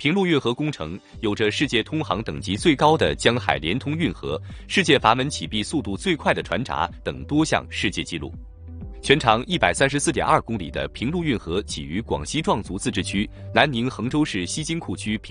平陆运河工程有着世界通航等级最高的江海连通运河、世界阀门起闭速度最快的船闸等多项世界纪录。全长134.2公里的平陆运河起于广西壮族自治区南宁衡州市西金库区